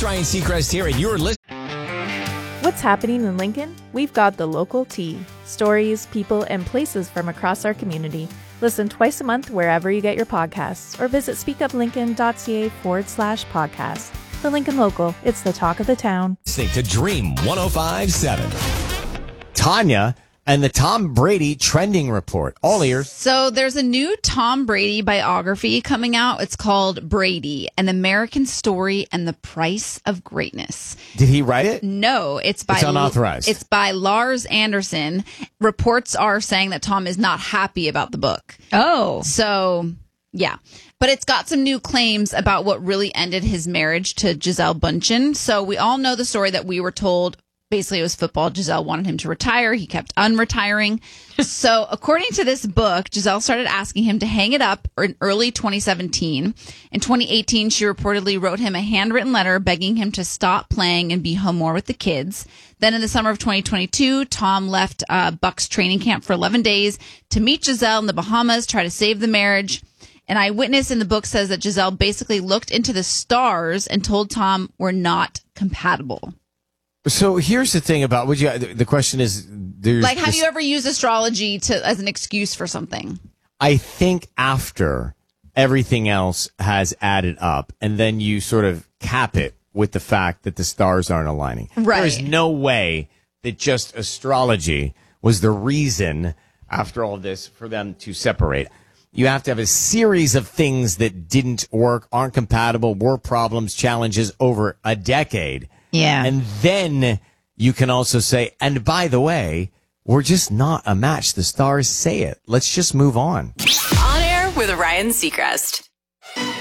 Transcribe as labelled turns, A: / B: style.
A: it's Ryan Seacrest here, and you're listening.
B: What's happening in Lincoln? We've got the local tea. Stories, people, and places from across our community. Listen twice a month wherever you get your podcasts, or visit speakuplincoln.ca/podcast. The Lincoln Local, it's the talk of the town.
A: Listening to Dream 105.7.
C: Tanya and the Tom Brady trending report. All ears.
D: So there's a new Tom Brady biography coming out. It's called Brady, An American Story and the Price of Greatness.
C: Did he write it?
D: No, it's
C: unauthorized.
D: It's by Lars Anderson. Reports are saying that Tom is not happy about the book.
E: Oh.
D: So, yeah. But it's got some new claims about what really ended his marriage to Gisele Bündchen. So we all know the story that we were told. Basically, it was football. Gisele wanted him to retire. He kept unretiring. So according to this book, Gisele started asking him to hang it up in early 2017. In 2018, she reportedly wrote him a handwritten letter begging him to stop playing and be home more with the kids. Then in the summer of 2022, Tom left Bucks training camp for 11 days to meet Gisele in the Bahamas, try to save the marriage. An eyewitness in the book says that Gisele basically looked into the stars and told Tom, "We're not compatible."
C: So here's the thing about the question is,
D: have you ever used astrology as an excuse for something?
C: I think after everything else has added up, and then you sort of cap it with the fact that the stars aren't aligning.
D: Right.
C: There's no way that just astrology was the reason after all this for them to separate. You have to have a series of things that didn't work, aren't compatible, were problems, challenges over a decade.
E: Yeah.
C: And then you can also say, and by the way, we're just not a match. The stars say it. Let's just move on.
F: On Air with Ryan Seacrest.